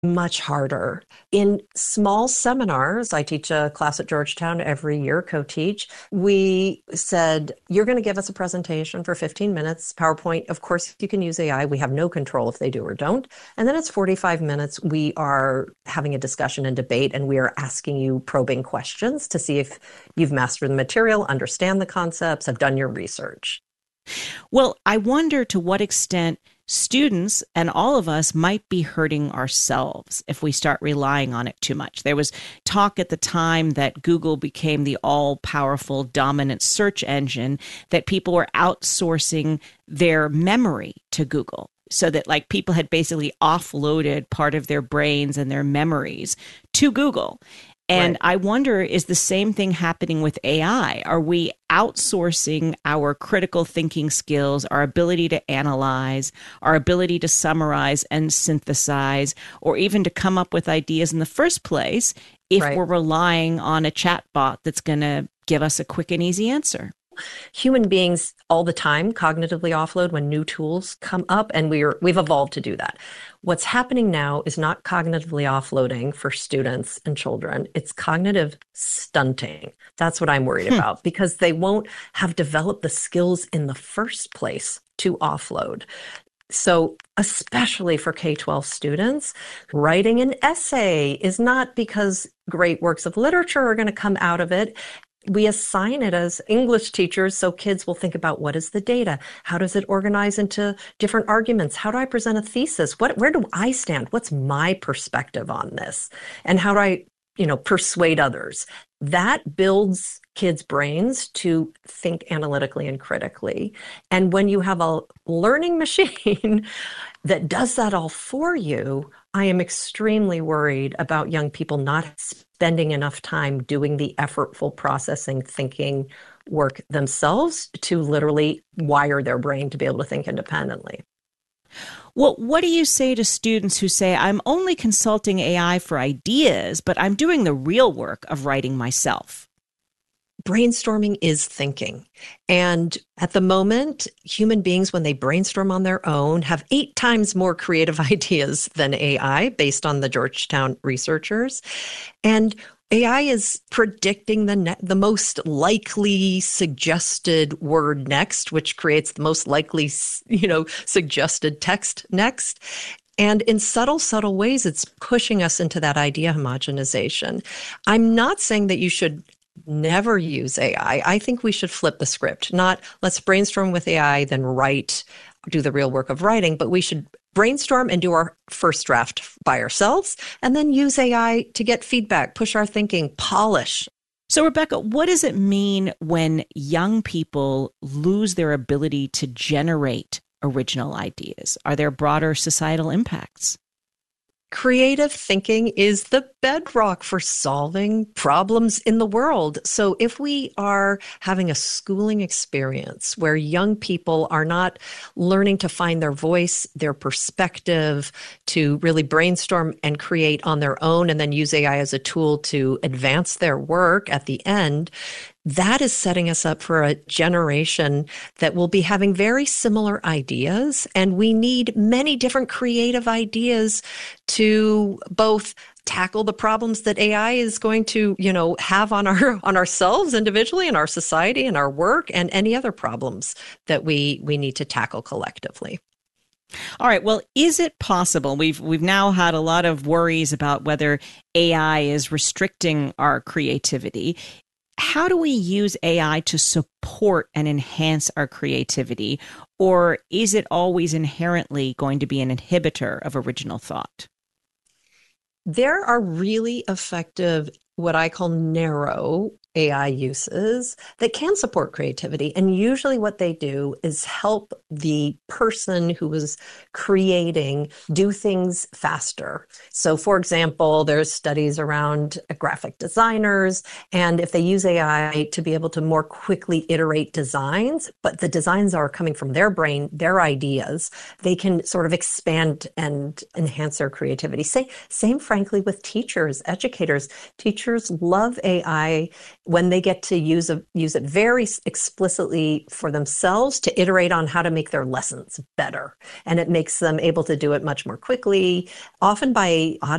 Much harder. In small seminars, I teach a class at Georgetown every year, co-teach. We said, you're going to give us a presentation for 15 minutes, PowerPoint. Of course, you can use AI. We have no control if they do or don't. And then it's 45 minutes. We are having a discussion and debate, and we are asking you probing questions to see if you've mastered the material, understand the concepts, have done your research. Well, I wonder to what extent students and all of us might be hurting ourselves if we start relying on it too much. There was talk at the time that Google became the all-powerful dominant search engine, that people were outsourcing their memory to Google. So that like people had basically offloaded part of their brains and their memories to Google. And Right. I wonder, is the same thing happening with AI? Are we outsourcing our critical thinking skills, our ability to analyze, our ability to summarize and synthesize, or even to come up with ideas in the first place if Right. we're relying on a chatbot that's going to give us a quick and easy answer? Human beings all the time cognitively offload when new tools come up, and we've evolved to do that. What's happening now is not cognitively offloading for students and children. It's cognitive stunting. That's what I'm worried about, because they won't have developed the skills in the first place to offload. So, especially for K-12 students, writing an essay is not because great works of literature are going to come out of it. We assign it as English teachers, so kids will think about, what is the data? How does it organize into different arguments? How do I present a thesis? Where do I stand? What's my perspective on this? And how do I, persuade others? That builds kids' brains to think analytically and critically. And when you have a learning machine that does that all for you, I am extremely worried about young people not spending enough time doing the effortful processing, thinking work themselves to literally wire their brain to be able to think independently. Well, what do you say to students who say, I'm only consulting AI for ideas, but I'm doing the real work of writing myself? Brainstorming is thinking. And at the moment, human beings, when they brainstorm on their own, have 8 times more creative ideas than AI, based on the Georgetown researchers. And AI is predicting the most likely suggested word next, which creates the most likely, suggested text next. And in subtle, subtle ways, it's pushing us into that idea homogenization. I'm not saying that you should never use AI. I think we should flip the script, not let's brainstorm with AI, then do the real work of writing, but we should brainstorm and do our first draft by ourselves, and then use AI to get feedback, push our thinking, polish. So, Rebecca, what does it mean when young people lose their ability to generate original ideas? Are there broader societal impacts? Creative thinking is the bedrock for solving problems in the world. So if we are having a schooling experience where young people are not learning to find their voice, their perspective, to really brainstorm and create on their own, and then use AI as a tool to advance their work at the end, that is setting us up for a generation that will be having very similar ideas. And we need many different creative ideas to both tackle the problems that AI is going to, have on ourselves individually, and our society and our work, and any other problems that we need to tackle collectively. All right. Well, is it possible? We've now had a lot of worries about whether AI is restricting our creativity. How do we use AI to support and enhance our creativity? Or is it always inherently going to be an inhibitor of original thought? There are really effective, what I call narrow AI uses that can support creativity. And usually what they do is help the person who is creating do things faster. So for example, there's studies around graphic designers, and if they use AI to be able to more quickly iterate designs, but the designs are coming from their brain, their ideas, they can sort of expand and enhance their creativity. Same frankly with teachers, educators. Teachers love AI when they get to use it very explicitly for themselves to iterate on how to make their lessons better. And it makes them able to do it much more quickly, often by